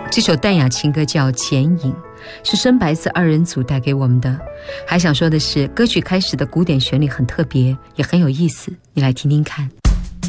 这首淡雅情歌叫《剪影》，是深白色二人组带给我们的。还想说的是，歌曲开始的古典旋律很特别，也很有意思，你来听听看。